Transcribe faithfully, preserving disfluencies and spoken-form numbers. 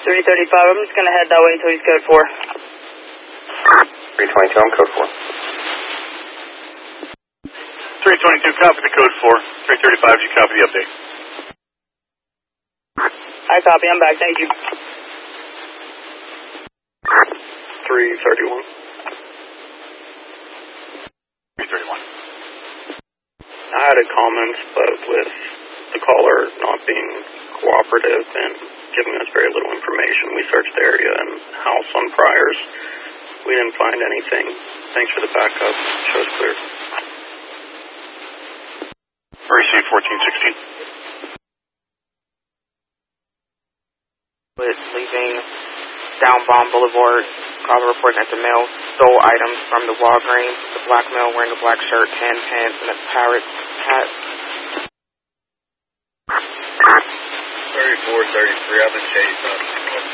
three thirty-five, I'm just going to head that way until he's code four. three twenty-two, I'm code four. three twenty-two, copy the code four. three thirty-five, you copy the update. I copy, I'm back, thank you. three thirty-one. three thirty-one. I had a comment, but with the caller not being cooperative and giving us very little information, we searched the area and house on Priors. We didn't find anything. Thanks for the backup. Show's clear. Receive fourteen sixteen. With leaving down Baum Boulevard, caller reporting that the male stole items from the Walgreens. The black male wearing a black shirt, tan pants, and a parrot hat. thirty-four thirty-three, I've been chased up.